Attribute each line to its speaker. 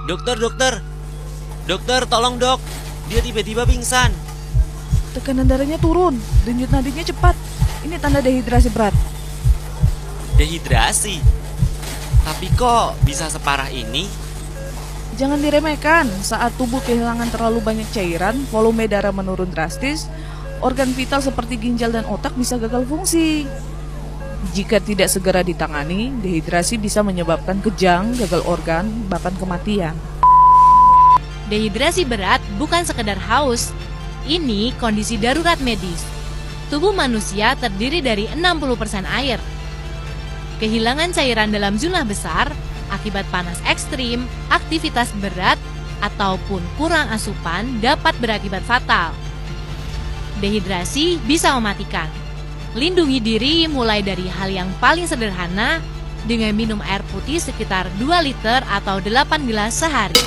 Speaker 1: Dokter, dokter. Dokter, tolong dok. Dia tiba-tiba pingsan.
Speaker 2: Tekanan darahnya turun, denyut nadinya cepat. Ini tanda dehidrasi berat.
Speaker 1: Dehidrasi? Tapi kok bisa separah ini?
Speaker 2: Jangan diremehkan, saat tubuh kehilangan terlalu banyak cairan, volume darah menurun drastis, organ vital seperti ginjal dan otak bisa gagal fungsi. Jika tidak segera ditangani, dehidrasi bisa menyebabkan kejang, gagal organ, bahkan kematian.
Speaker 3: Dehidrasi berat bukan sekedar haus. Ini kondisi darurat medis. Tubuh manusia terdiri dari 60% air. Kehilangan cairan dalam jumlah besar akibat panas ekstrim, aktivitas berat, ataupun kurang asupan dapat berakibat fatal. Dehidrasi bisa mematikan. Lindungi diri mulai dari hal yang paling sederhana dengan minum air putih sekitar 2 liter atau 8 gelas sehari.